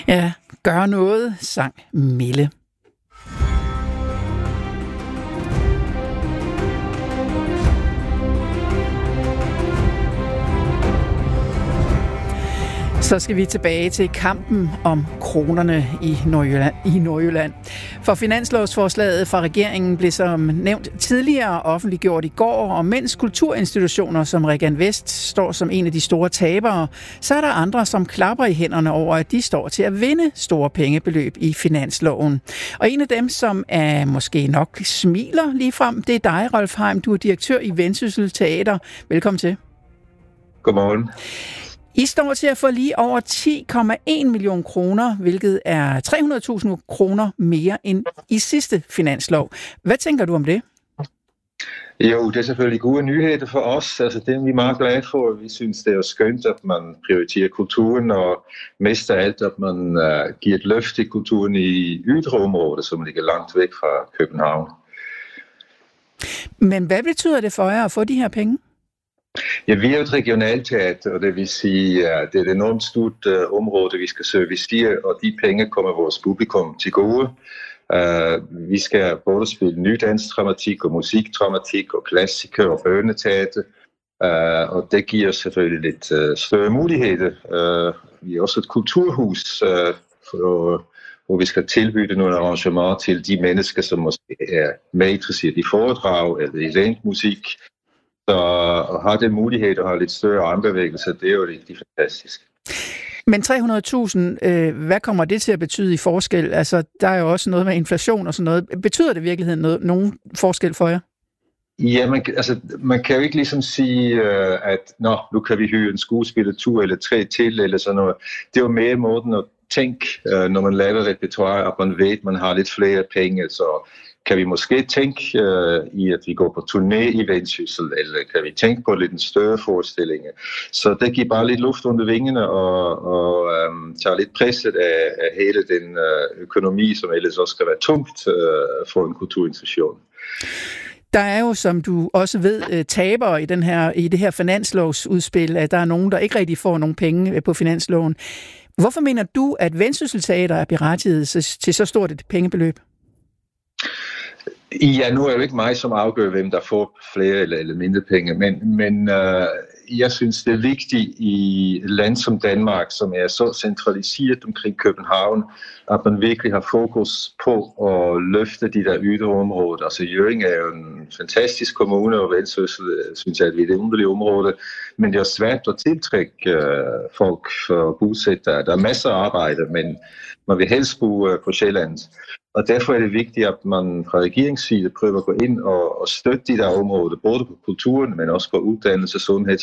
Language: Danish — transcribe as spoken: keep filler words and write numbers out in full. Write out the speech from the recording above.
Ja, gør noget, sang Mille. Så skal vi tilbage til kampen om kronerne i Nordjylland. I Nordjylland. For finanslovsforslaget fra regeringen blev som nævnt tidligere offentliggjort i går, og mens kulturinstitutioner som Regan Vest står som en af de store tabere, så er der andre, som klapper i hænderne over, at de står til at vinde store pengebeløb i finansloven. Og en af dem, som er måske nok smiler ligefrem, det er dig, Rolf Heim. Du er direktør i Vendsyssel Teater. Velkommen til. Godmorgen. I står til at få lige over ti komma en million kroner, hvilket er tre hundrede tusind kroner mere end i sidste finanslov. Hvad tænker du om det? Jo, det er selvfølgelig gode nyheder for os. Altså, det er vi meget glade for. Vi synes, det er skønt, at man prioriterer kulturen, og mest af alt, at man uh, giver et løft til kulturen i ydre områder, som ligger langt væk fra København. Men hvad betyder det for jer at få de her penge? Ja, vi er jo et regionalt teater, og det vil sige, at det er et enormt stort uh, område, vi skal servicere, og de penge kommer vores publikum til gode. Uh, vi skal både spille nydansdramatik og musikdramatik og klassiker og børneteater, uh, og det giver selvfølgelig lidt uh, større muligheder. Uh, vi er også et kulturhus, uh, for, hvor vi skal tilbyde nogle arrangementer til de mennesker, som måske er mere interesseret i foredrag eller i eventmusik. Så at have den mulighed at have lidt større armbevægelser, det er jo rigtig fantastisk. Men tre hundrede tusind, øh, hvad kommer det til at betyde i forskel? Altså, der er jo også noget med inflation og sådan noget. Betyder det i virkeligheden noget, nogen forskel for jer? Ja, man, altså, man kan jo ikke ligesom sige, øh, at nå, nu kan vi hyre en skuespiller to eller tre til, eller sådan noget. Det er jo mere måden at tænke, øh, når man laver repertoire, at man ved, at man har lidt flere penge, så kan vi måske tænke uh, i, at vi går på turné i Vendsyssel, eller kan vi tænke på lidt en større forestilling. Så det giver bare lidt luft under vingene og, og um, tager lidt presset af, af hele den uh, økonomi, som ellers også skal være tungt uh, for en kulturinstitution. Der er jo, som du også ved, tabere i, den her, i det her finanslovsudspil, at der er nogen, der ikke rigtig får nogen penge på finansloven. Hvorfor mener du, at Vendsyssel Teater er berettiget til så stort et pengebeløb? Ja, nu er det jo ikke mig, som afgør, hvem der får flere eller, eller mindre penge, men, men øh, jeg synes, det er vigtigt i et land som Danmark, som er så centraliseret omkring København, at man virkelig har fokus på at løfte de der ydre områder. Altså Hjørring er jo en fantastisk kommune, og Vendsyssel synes jeg er et vidunderligt område, men det er svært at tiltrække øh, folk for at bosætte der. Der er masser af arbejde, men man vil helst bo øh, på Sjælland. Og derfor er det vigtigt, at man fra regeringsside prøver at gå ind og, og støtte de der områder, både på kulturen, men også på uddannelse, sundhed,